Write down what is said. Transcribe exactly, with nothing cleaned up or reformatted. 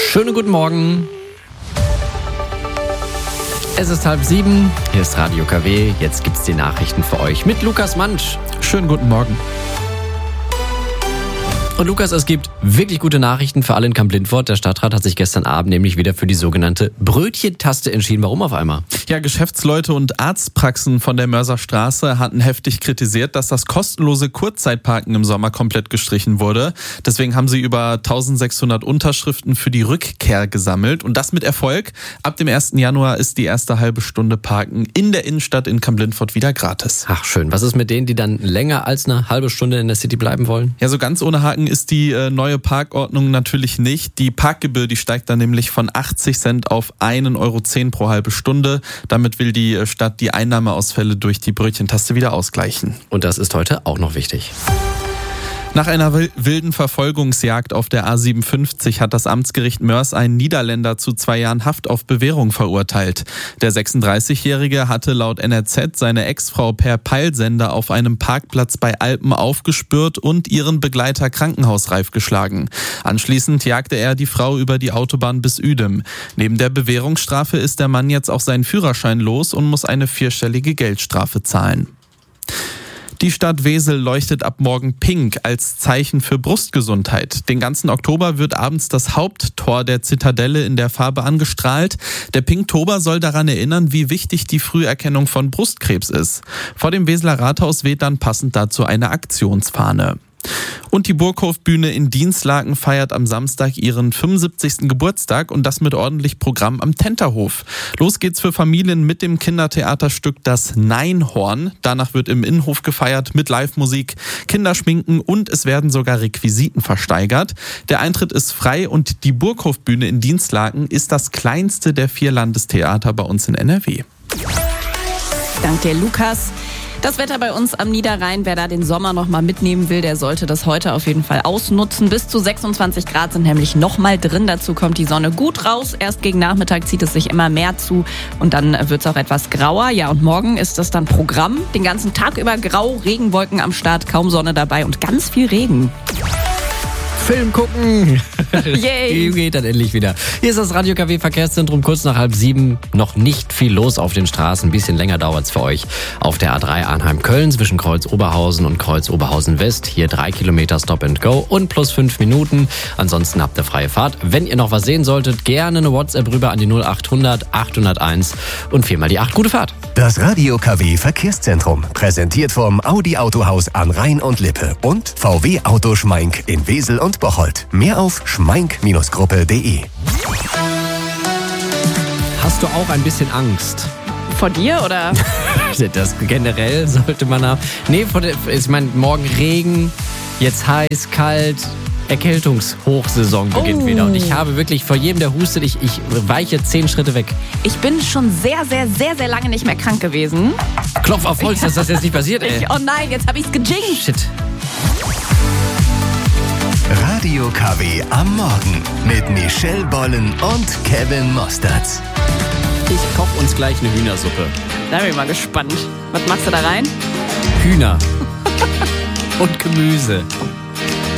Schönen guten Morgen. Es ist halb sieben, hier ist Radio K W. Jetzt gibt's die Nachrichten für euch mit Lukas Mansch. Schönen guten Morgen. Und Lukas, es gibt wirklich gute Nachrichten für alle in Kamp-Lintfort. Der Stadtrat hat sich gestern Abend nämlich wieder für die sogenannte Brötchentaste entschieden. Warum auf einmal? Ja, Geschäftsleute und Arztpraxen von der Mörserstraße hatten heftig kritisiert, dass das kostenlose Kurzzeitparken im Sommer komplett gestrichen wurde. Deswegen haben sie über eintausendsechshundert Unterschriften für die Rückkehr gesammelt. Und das mit Erfolg. Ab dem ersten Januar ist die erste halbe Stunde Parken in der Innenstadt in Kamp-Lintfort wieder gratis. Ach schön. Was ist mit denen, die dann länger als eine halbe Stunde in der City bleiben wollen? Ja, so ganz ohne Haken ist die äh, neue Parkordnung natürlich nicht. Die Parkgebühr, die steigt dann nämlich von achtzig Cent auf ein Euro zehn pro halbe Stunde. Damit will die Stadt die Einnahmeausfälle durch die Brötchentaste wieder ausgleichen. Und das ist heute auch noch wichtig. Nach einer wilden Verfolgungsjagd auf der A siebenundfünfzig hat das Amtsgericht Moers einen Niederländer zu zwei Jahren Haft auf Bewährung verurteilt. Der sechsunddreißigjährige hatte laut N R Z seine Ex-Frau per Peilsender auf einem Parkplatz bei Alpen aufgespürt und ihren Begleiter krankenhausreif geschlagen. Anschließend jagte er die Frau über die Autobahn bis Uedem. Neben der Bewährungsstrafe ist der Mann jetzt auch seinen Führerschein los und muss eine vierstellige Geldstrafe zahlen. Die Stadt Wesel leuchtet ab morgen pink als Zeichen für Brustgesundheit. Den ganzen Oktober wird abends das Haupttor der Zitadelle in der Farbe angestrahlt. Der Pinktober soll daran erinnern, wie wichtig die Früherkennung von Brustkrebs ist. Vor dem Weseler Rathaus weht dann passend dazu eine Aktionsfahne. Und die Burghofbühne in Dinslaken feiert am Samstag ihren fünfundsiebzigsten Geburtstag und das mit ordentlich Programm am Tenterhof. Los geht's für Familien mit dem Kindertheaterstück Das Neinhorn. Danach wird im Innenhof gefeiert mit Live-Musik, Kinderschminken und es werden sogar Requisiten versteigert. Der Eintritt ist frei und die Burghofbühne in Dinslaken ist das kleinste der vier Landestheater bei uns in N R W. Dank dir, Lukas. Das Wetter bei uns am Niederrhein, wer da den Sommer noch mal mitnehmen will, der sollte das heute auf jeden Fall ausnutzen. Bis zu sechsundzwanzig Grad sind nämlich noch mal drin. Dazu kommt die Sonne gut raus. Erst gegen Nachmittag zieht es sich immer mehr zu und dann wird es auch etwas grauer. Ja, und morgen ist das dann Programm. Den ganzen Tag über grau, Regenwolken am Start, kaum Sonne dabei und ganz viel Regen. Film gucken. Yay. Geht dann endlich wieder. Hier ist das Radio K W Verkehrszentrum, kurz nach halb sieben. Noch nicht viel los auf den Straßen. Ein bisschen länger dauert's für euch. Auf der A drei Arnheim-Köln zwischen Kreuz Oberhausen und Kreuz Oberhausen West. Hier drei Kilometer Stop and Go und plus fünf Minuten. Ansonsten habt ihr freie Fahrt. Wenn ihr noch was sehen solltet, gerne eine WhatsApp rüber an die null achthundert achthunderteins und viermal die acht. Gute Fahrt. Das Radio K W Verkehrszentrum. Präsentiert vom Audi Autohaus an Rhein und Lippe und V W Auto Schmeink in Wesel und Bocholt. Mehr auf schmeink Gruppe punkt de. Hast du auch ein bisschen Angst? Vor dir oder? Das generell sollte man haben. Nee, vor der, ich meine, morgen Regen, jetzt heiß, kalt. Erkältungshochsaison beginnt oh. wieder. Und ich habe wirklich vor jedem, der hustet, ich, ich weiche zehn Schritte weg. Ich bin schon sehr, sehr, sehr, sehr lange nicht mehr krank gewesen. Klopf auf Holz, dass das jetzt nicht passiert, ey. Ich, oh nein, jetzt habe ich's gejinxt. Shit. Radio K W am Morgen mit Michelle Bollen und Kevin Mosterz. Ich koche uns gleich eine Hühnersuppe. Da bin ich mal gespannt. Was machst du da rein? Hühner. Und Gemüse.